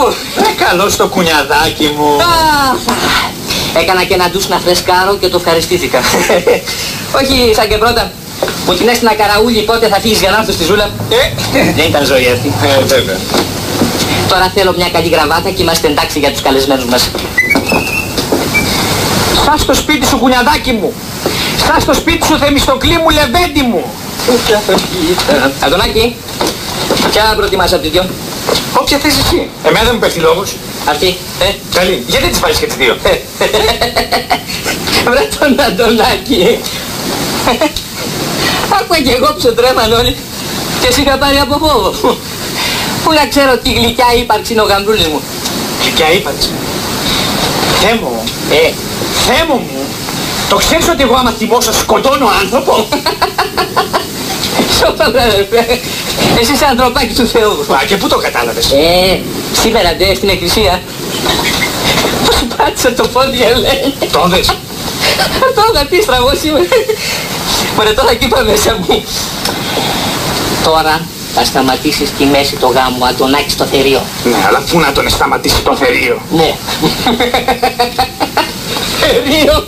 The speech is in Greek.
μου. Καλώς το κουνιαδάκι μου. Έκανα και ένα ντους να φρεσκάρω και το ευχαριστήθηκα. Όχι σαν και πρώτα. Που την έστεινα καραούλι πότε θα φύγεις για να έρθω στη Ζούλα. Δεν ήταν ζωή αυτή. Βέβαια. Τώρα θέλω μια καλή γραβάτα και είμαστε εντάξει για τους καλεσμένους μας. Στάς στο σπίτι σου κουνιαδάκι μου. Στάς στο σπίτι σου Θεμιστοκλή μου λεβέντη μου. Αντωνάκη, ποια προτιμάς από τις δυο? Όποια θες εσύ. Εμένα δεν μου πέφτει λόγος. Αυτή, Καλή. Γιατί δεν τις βάλεις και τις δύο. βρε τον Αντωνάκη. Άκουα κι εγώ ψωτρέμαν όλοι και εσύ είχα πάρει από φόβο. Πού να ξέρω τι γλυκιά ύπαρξη είναι ο γαμπρούλης μου. Γλυκιά ύπαρξη. Θεέ μου. Θεέ μου. Το ξέρεις ότι εγώ άμα θυμώσω σκοτώνω άνθρωπο. Σώπα βρε αδερφέ. Εσύ είσαι ανθρωπάκι του Θεού. Μα και πού το κατάλαβες. Σήμερα ντε στην εκκλησία. Πώς πάτησα το πόδι λέει. Το δες. Το είχα τι στραβός είμαι. Μωρέ τώρα κι είπα μέσα μου. Τώρα θα σταματήσεις στη μέση το γάμο Αντωνάκη στο θερίο. Ναι, αλλά πού να τον σταματήσει το θερίο. Ναι. Θερίο.